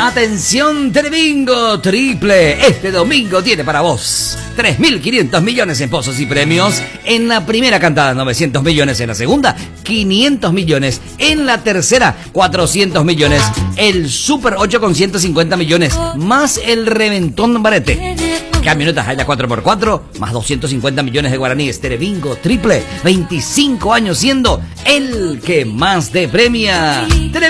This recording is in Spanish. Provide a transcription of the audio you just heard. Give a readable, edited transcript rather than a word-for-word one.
Atención, Telebingo Triple. Este domingo tiene para vos 3.500 millones en pozos y premios. En la primera cantada, 900 millones. En la segunda, 500 millones. En la tercera, 400 millones. El Super 8 con 150 millones. Más el Reventón Barete. Camionetas Haya 4x4, más 250 millones de guaraníes. Telebingo Triple, 25 años siendo el que más te premia.